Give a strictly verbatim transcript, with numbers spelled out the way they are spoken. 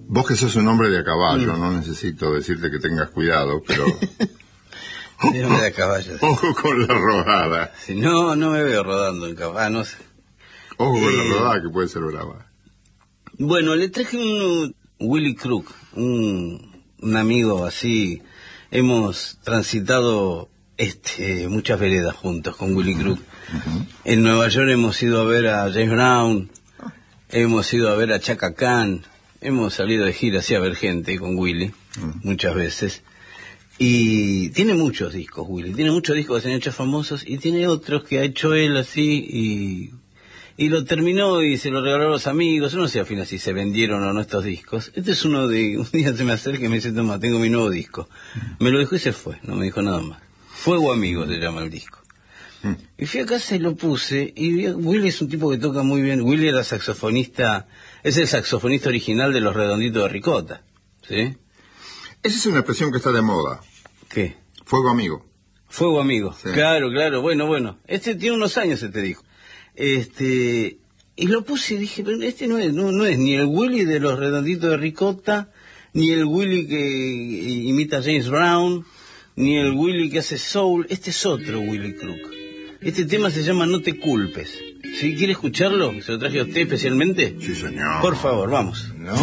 Vos que sos un hombre de a caballo, mm. no necesito decirte que tengas cuidado, pero... Hombre de a caballo. Sí. Ojo con la rodada. Sí, no, no me veo rodando en caballo, ah, no sé. Ojo con eh, la rodada que puede ser brava. Bueno, le traje un Willy Crook, un, un amigo así. Hemos transitado este muchas veredas juntos con Willy Crook. Uh-huh. En Nueva York hemos ido a ver a James Brown, uh-huh. hemos ido a ver a Chaka Khan, hemos salido de gira así a ver gente con Willy, uh-huh. muchas veces. Y tiene muchos discos, Willy, tiene muchos discos que se han hecho famosos y tiene otros que ha hecho él así y, y lo terminó y se lo regaló a los amigos. No sé al final si se vendieron o no estos discos. Este es uno de, un día se me acerca y me dice, toma, tengo mi nuevo disco. Me lo dijo y se fue, no me dijo nada más. Fuego Amigo se llama el disco. Y fui a casa y lo puse y vi, Willy es un tipo que toca muy bien. Willy era saxofonista, es el saxofonista original de Los Redonditos de Ricota, ¿sí? Esa es una expresión que está de moda. ¿Qué? Fuego Amigo. Fuego Amigo, sí. Claro, claro, bueno, bueno. Este tiene unos años, este disco. Este, y lo puse y dije, pero este no es, no, no es ni el Willy de Los Redonditos de Ricota, ni el Willy que imita a James Brown, ni el Willy que hace soul. Este es otro Willy Crook. Este tema se llama No te culpes. ¿Sí? ¿Quiere escucharlo? ¿Se lo traje a usted especialmente? Sí, señor. Por favor, vamos. No